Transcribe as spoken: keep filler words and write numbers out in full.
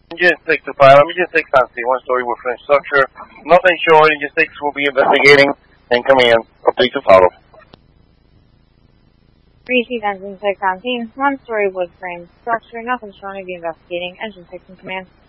Engine six to five, I'm Engine six on C, one story with French structure. Nothing short, Engine six will be investigating and command. Update to follow. Receive Engine six on scene, one story wood frame structure, nothing showing to be investigating, Engine six in command.